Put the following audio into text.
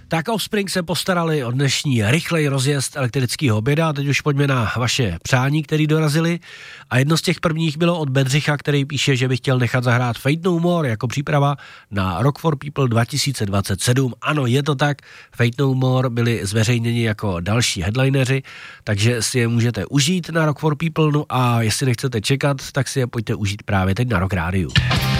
Tak Offspring se postarali o dnešní rychlej rozjezd elektrického oběda. Teď už pojďme na vaše přání, který dorazili. A jedno z těch prvních bylo od Bedřicha, který píše, že by chtěl nechat zahrát Fate No More jako příprava na Rock for People 2027. Ano, je to tak. Fate No More byli zveřejněni jako další headlineři, takže si je můžete užít na Rock for People. No a jestli nechcete čekat, tak si je pojďte užít právě teď na Rock Rádiu.